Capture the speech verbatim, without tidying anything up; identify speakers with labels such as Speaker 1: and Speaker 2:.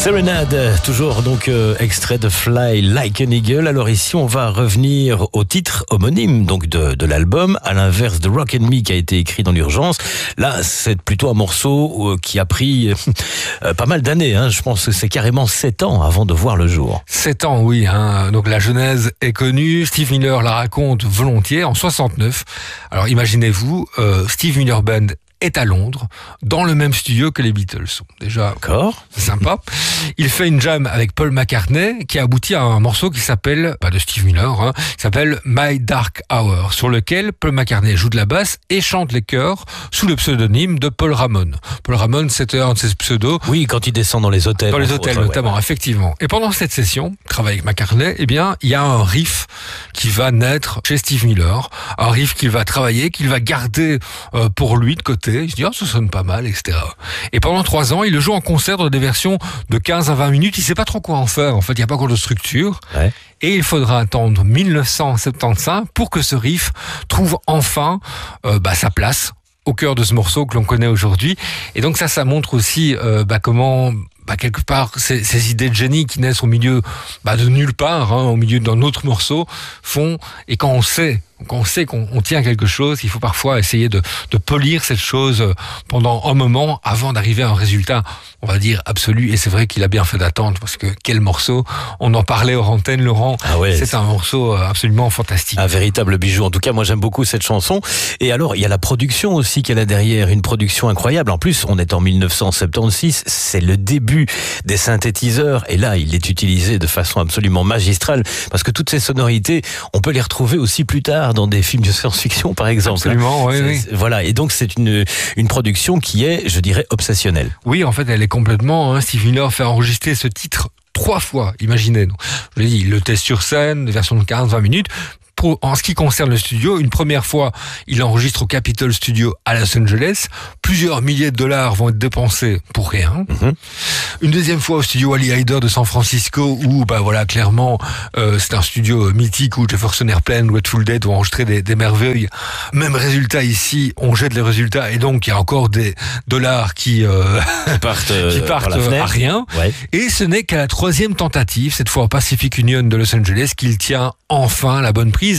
Speaker 1: Serenade, toujours donc euh, extrait de Fly Like an Eagle. Alors ici, on va revenir au titre homonyme donc de, de l'album, à l'inverse de Rock and Me qui a été écrit dans l'urgence. Là, c'est plutôt un morceau euh, qui a pris euh, pas mal d'années. Hein. Je pense que c'est carrément sept ans avant de voir le jour.
Speaker 2: Sept ans, oui. Hein. Donc la genèse est connue. Steve Miller la raconte volontiers en soixante-neuf. Alors imaginez-vous, euh, Steve Miller Band est à Londres, dans le même studio que les Beatles. Déjà,
Speaker 1: D'accord.
Speaker 2: C'est sympa. Il fait une jam avec Paul McCartney qui aboutit à un morceau qui s'appelle, pas de Steve Miller, hein, qui s'appelle My Dark Hour, sur lequel Paul McCartney joue de la basse et chante les chœurs sous le pseudonyme de Paul Ramon. Paul Ramon, c'était un de ses pseudos.
Speaker 1: Oui, quand il descend dans les hôtels.
Speaker 2: Dans les hôtels,
Speaker 1: autres,
Speaker 2: notamment,
Speaker 1: ouais.
Speaker 2: effectivement. Et pendant cette session, travail avec McCartney, eh bien, il y a un riff qui va naître chez Steve Miller, un riff qu'il va travailler, qu'il va garder euh, pour lui de côté. Il se dit, oh, ça sonne pas mal, et cetera. Et pendant trois ans, il le joue en concert dans des versions de quinze à vingt minutes. Il sait pas trop quoi en faire. En fait, il n'y a pas encore de structure.
Speaker 1: Ouais.
Speaker 2: Et il faudra attendre mille neuf cent soixante-quinze pour que ce riff trouve enfin euh, bah, sa place au cœur de ce morceau que l'on connaît aujourd'hui. Et donc ça, ça montre aussi euh, bah, comment, bah, quelque part, ces, ces idées de génie qui naissent au milieu bah, de nulle part, hein, au milieu d'un autre morceau, font. Et quand on sait, quand on sait qu'on on tient quelque chose, il faut parfois essayer de, de polir cette chose pendant un moment avant d'arriver à un résultat, on va dire, absolu. Et c'est vrai qu'il a bien fait d'attendre, parce que quel morceau. On en parlait hors antenne, Laurent.
Speaker 1: Ah ouais,
Speaker 2: c'est,
Speaker 1: c'est
Speaker 2: un morceau absolument fantastique.
Speaker 1: Un véritable bijou. En tout cas, moi, j'aime beaucoup cette chanson. Et alors, il y a la production aussi qu'elle a derrière, une production incroyable. En plus, on est en mille neuf cent soixante-seize, c'est le début des synthétiseurs. Et là, il est utilisé de façon absolument magistrale, parce que toutes ces sonorités, on peut les retrouver aussi plus tard dans des films de science-fiction, par exemple.
Speaker 2: Absolument, oui, oui.
Speaker 1: Voilà. Et donc, c'est une, une production qui est, je dirais, obsessionnelle.
Speaker 2: Oui, en fait, elle est complètement, hein, Steve Miller fait enregistrer ce titre trois fois, imaginez. Donc, je l'ai dit, il le teste sur scène, des versions de quinze à vingt minutes. Pour, en ce qui concerne le studio, une première fois, il enregistre au Capitol Studio à Los Angeles. Plusieurs milliers de dollars vont être dépensés pour rien. Mm-hmm. Une deuxième fois au studio Ali Hyder de San Francisco, où, bah voilà, clairement, euh, c'est un studio mythique où Jefferson Airplane, Grateful Dead ont enregistré des, des merveilles. Même résultat ici, on jette les résultats et donc il y a encore des dollars qui, euh,
Speaker 1: qui partent, euh,
Speaker 2: qui partent
Speaker 1: à
Speaker 2: rien.
Speaker 1: Ouais.
Speaker 2: Et ce n'est qu'à la troisième tentative, cette fois au Pacific Union de Los Angeles, qu'il tient enfin la bonne prise.